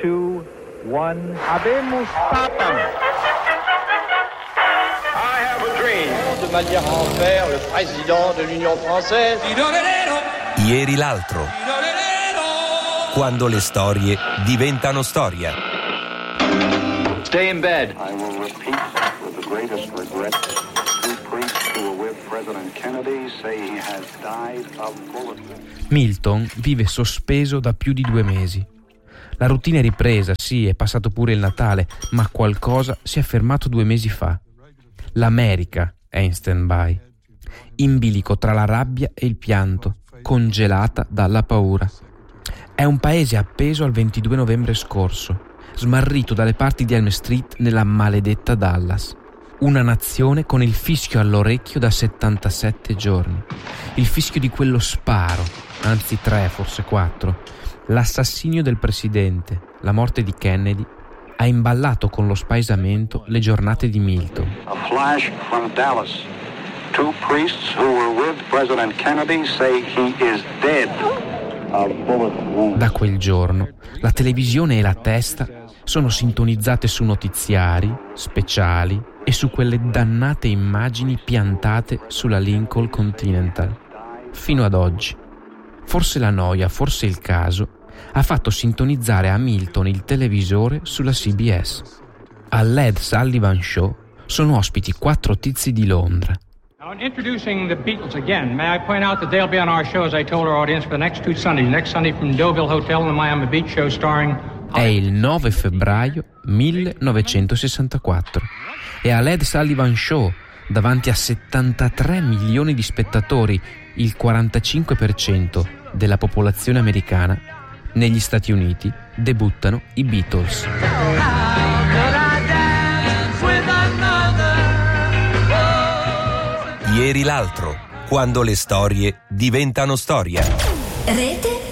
2, 1. Habemus Papam. I have a dream. De manière à en faire le président de l'Union française. Ieri l'altro. Quando le storie diventano storia. Stay in bed. I will repeat with the greatest regret. Two priests who were with President Kennedy say he has died of bullet wounds. Milton vive sospeso da più di 2 mesi. La routine è ripresa, sì, è passato pure il Natale, ma qualcosa si è fermato 2 mesi fa. L'America è in stand-by, in bilico tra la rabbia e il pianto, congelata dalla paura. È un paese appeso al 22 novembre scorso, smarrito dalle parti di Elm Street nella maledetta Dallas. Una nazione con il fischio all'orecchio da 77 giorni. Il fischio di quello sparo, anzi 3, forse 4. L'assassinio del presidente, la morte di Kennedy, ha imballato con lo spaesamento le giornate di Milton. A flash from Dallas. Two priests who were with President Kennedy say he is dead of bullet wounds. Da quel giorno, la televisione e la testa sono sintonizzate su notiziari, speciali e su quelle dannate immagini piantate sulla Lincoln Continental. Fino ad oggi. Forse la noia, forse il caso, ha fatto sintonizzare a Milton il televisore sulla CBS. All'Ed Sullivan Show sono ospiti 4 tizi di Londra. Now, introducing the Beatles again, may I point out that they'll be on our show, as I told our audience, for the next 2 Sundays. Next Sunday from Deauville Hotel in the Miami Beach show starring... È il 9 febbraio 1964 e all'Ed Sullivan Show, davanti a 73 milioni di spettatori, il 45% della popolazione americana, negli Stati Uniti debuttano i Beatles. Ieri l'altro, quando le storie diventano storia. Rete